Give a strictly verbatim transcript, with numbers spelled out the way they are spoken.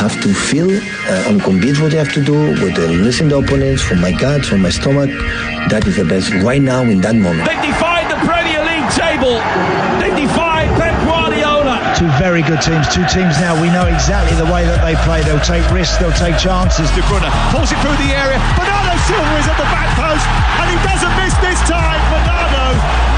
have to feel uh, and compete what you have to do, with the listen to opponents, from my gut, from my stomach. That is the best right now in that moment. They defied the Premier League table. They defied Pep Guardiola. Two very good teams, two teams now. We know exactly the way that they play. They'll take risks, they'll take chances. De Bruyne pulls it through the area. Bernardo Silva is at the back post, and he doesn't miss this time. Bernardo